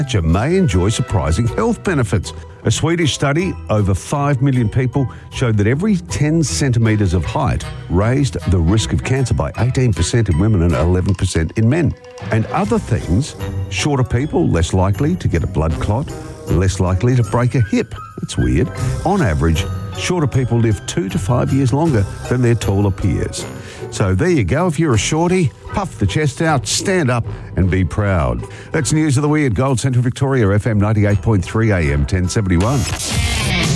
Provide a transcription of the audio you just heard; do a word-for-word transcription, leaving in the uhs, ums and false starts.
may enjoy surprising health benefits. A Swedish study, over five million people, showed that every ten centimetres of height raised the risk of cancer by eighteen percent in women and eleven percent in men. And other things, shorter people less likely to get a blood clot, less likely to break a hip. That's weird. On average, shorter people live two to five years longer than their taller peers. So there you go. If you're a shorty, puff the chest out, stand up and be proud. That's News of the Weird. Gold Central Victoria, F M ninety-eight point three A M ten seventy-one.